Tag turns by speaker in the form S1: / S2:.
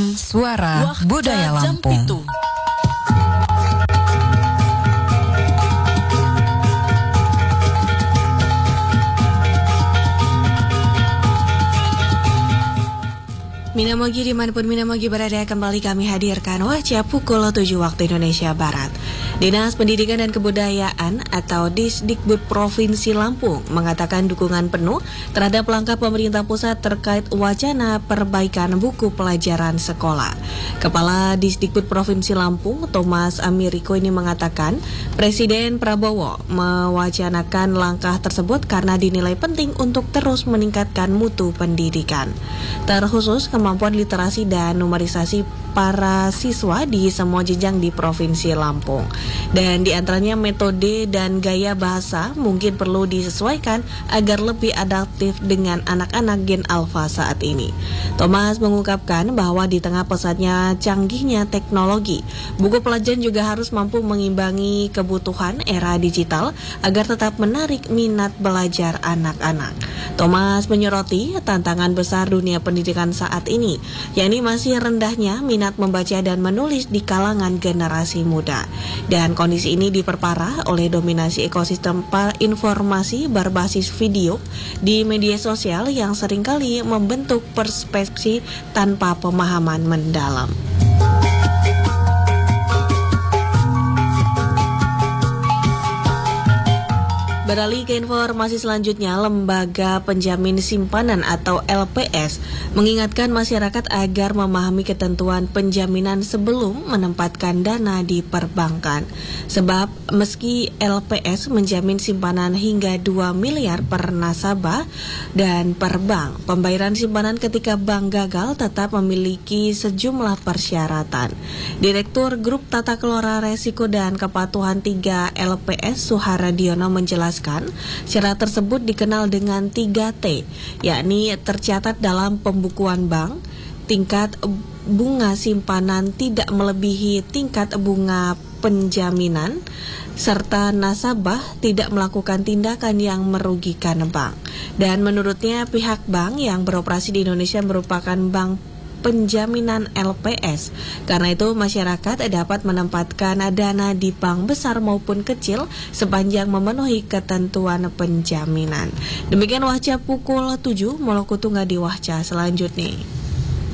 S1: program Suara Budaya Lampung.
S2: Minamogi dimanapun Minamogi berada, kembali kami hadirkan Wahca pukul 7 waktu Indonesia Barat. Dinas Pendidikan dan Kebudayaan atau Disdikbud Provinsi Lampung mengatakan dukungan penuh terhadap langkah pemerintah pusat terkait wacana perbaikan buku pelajaran sekolah. Kepala Disdikbud Provinsi Lampung, Thomas Amiriko ini mengatakan Presiden Prabowo mewacanakan langkah tersebut karena dinilai penting untuk terus meningkatkan mutu pendidikan, terkhusus kemampuan literasi dan numerisasi para siswa di semua jenjang di Provinsi Lampung. Dan di antaranya metode dan gaya bahasa mungkin perlu disesuaikan agar lebih adaptif dengan anak-anak Gen Alpha saat ini. Thomas mengungkapkan bahwa di tengah pesatnya canggihnya teknologi, buku pelajaran juga harus mampu mengimbangi kebutuhan era digital agar tetap menarik minat belajar anak-anak. Thomas menyoroti tantangan besar dunia pendidikan saat ini, yakni masih rendahnya minat membaca dan menulis di kalangan generasi muda. Dan kondisi ini diperparah oleh dominasi ekosistem informasi berbasis video di media sosial yang seringkali membentuk persepsi tanpa pemahaman mendalam. Beralih ke informasi selanjutnya, Lembaga Penjamin Simpanan atau LPS mengingatkan masyarakat agar memahami ketentuan penjaminan sebelum menempatkan dana di perbankan. Sebab meski LPS menjamin simpanan hingga 2 miliar per nasabah dan per bank, pembayaran simpanan ketika bank gagal tetap memiliki sejumlah persyaratan. Direktur Grup Tata Kelola Resiko dan Kepatuhan 3 LPS Suharadiono menjelaskan syarat tersebut dikenal dengan 3T, yakni tercatat dalam pembukuan bank, tingkat bunga simpanan tidak melebihi tingkat bunga penjaminan, serta nasabah tidak melakukan tindakan yang merugikan bank. Dan menurutnya pihak bank yang beroperasi di Indonesia merupakan bank penjaminan LPS. Karena itu masyarakat dapat menempatkan dana di bank besar maupun kecil sepanjang memenuhi ketentuan penjaminan. Demikian Wahca pukul 7, Moloku Tunggal di Wahca selanjutnya.